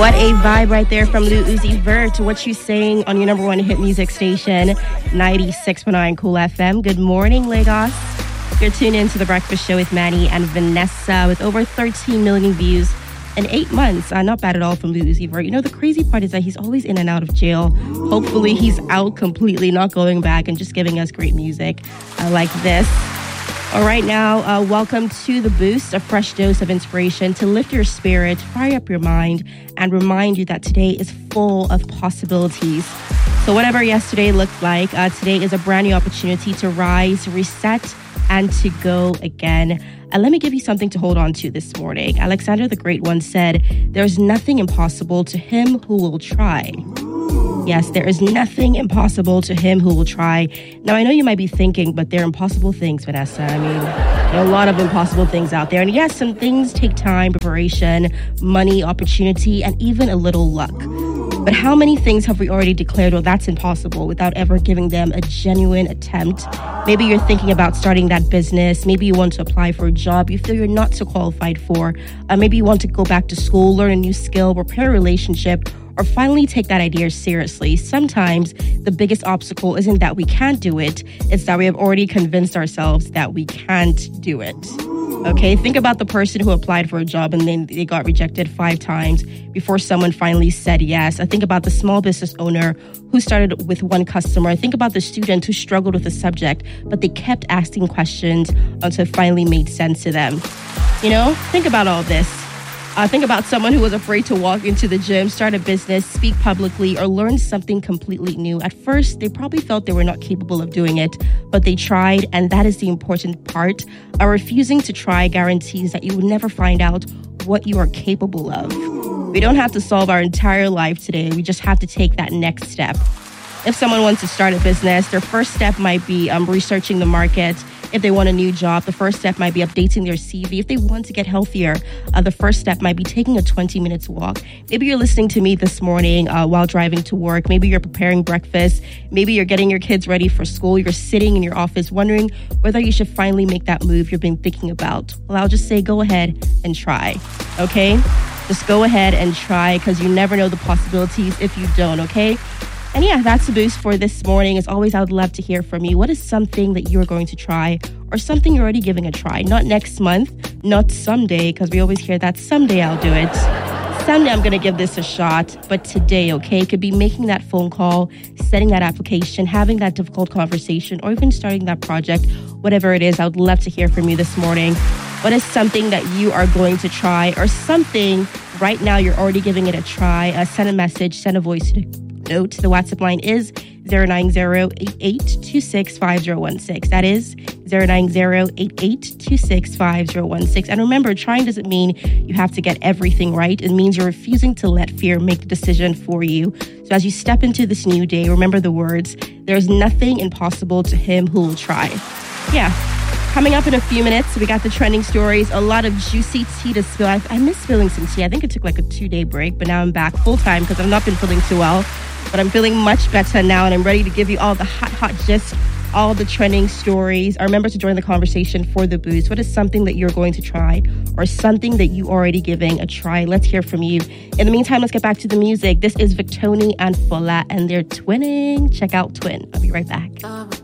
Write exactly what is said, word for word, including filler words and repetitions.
What a vibe right there from Lil Uzi Vert. What you saying on your number one hit music station, ninety-six point nine Cool F M. Good morning, Lagos. You're tuned in to The Breakfast Show with Manny and Vanessa with over thirteen million views in eight months. Uh, not bad at all from Lil Uzi Vert. You know, the crazy part is that he's always in and out of jail. Hopefully he's out completely, not going back and just giving us great music uh, like this. All right, now, uh, welcome to The Boost, a fresh dose of inspiration to lift your spirit, fire up your mind, and remind you that today is full of possibilities. So whatever yesterday looked like, uh, today is a brand new opportunity to rise, reset, and to go again. And let me give you something to hold on to this morning. Alexander the Great once said, "There's nothing impossible to him who will try." Yes, there is nothing impossible to him who will try. Now, I know you might be thinking, but there are impossible things, Vanessa. I mean, there are a lot of impossible things out there. And yes, some things take time, preparation, money, opportunity, and even a little luck. But how many things have we already declared, well, that's impossible, without ever giving them a genuine attempt? Maybe you're thinking about starting that business. Maybe you want to apply for a job you feel you're not so qualified for. Uh, maybe you want to go back to school, learn a new skill, repair a relationship, or finally take that idea seriously. Sometimes the biggest obstacle isn't that we can't do it, it's that we have already convinced ourselves that we can't do it. Okay, think about the person who applied for a job and then they got rejected five times before someone finally said yes. I think about the small business owner who started with one customer. Think about the student who struggled with a subject, but they kept asking questions until it finally made sense to them. You know, think about all this. Uh, think about someone who was afraid to walk into the gym, start a business, speak publicly, or learn something completely new. At first, they probably felt they were not capable of doing it, but they tried, and that is the important part. Uh, refusing to try guarantees that you will never find out what you are capable of. We don't have to solve our entire life today. We just have to take that next step. If someone wants to start a business, their first step might be um, researching the market. If they want a new job, the first step might be updating their C V. If they want to get healthier, uh, the first step might be taking a twenty minutes walk. Maybe you're listening to me this morning uh, while driving to work. Maybe you're preparing breakfast. Maybe you're getting your kids ready for school. You're sitting in your office wondering whether you should finally make that move you've been thinking about. Well, I'll just say go ahead and try, okay? Just go ahead and try, because you never know the possibilities if you don't, okay? And yeah, that's the boost for this morning. As always, I would love to hear from you. What is something that you're going to try, or something you're already giving a try? Not next month, not someday, because we always hear that someday I'll do it. Someday I'm going to give this a shot, but today, okay? It could be making that phone call, setting that application, having that difficult conversation, or even starting that project. Whatever it is, I would love to hear from you this morning. What is something that you are going to try, or something right now you're already giving it a try? Uh, send a message, send a voice note. The WhatsApp line is zero nine zero eight eight two six five zero one six. That is zero nine zero eight eight two six five zero one six. And remember, trying doesn't mean you have to get everything right. It means you're refusing to let fear make the decision for you. So as you step into this new day, remember the words, there's nothing impossible to him who will try. Yeah. Coming up in a few minutes, we got the trending stories, a lot of juicy tea to spill. I, I miss spilling some tea. I think it took like a two-day break, but now I'm back full-time because I've not been feeling too well. But I'm feeling much better now, and I'm ready to give you all the hot, hot gist, all the trending stories. I remember to join the conversation for the boost. What is something that you're going to try, or something that you already giving a try? Let's hear from you. In the meantime, let's get back to the music. This is Victoni and Fola, and they're twinning. Check out Twin. I'll be right back.